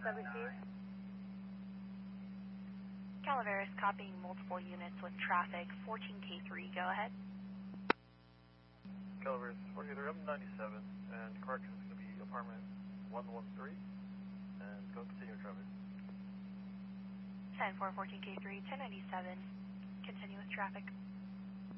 received. Calaveras copying multiple units with traffic. 14K3, go ahead. Calaveras 14K3, I'm 97, and correction is going to be apartment 113, and go continue traffic. 10-4, 14K3, 1097, continue with traffic.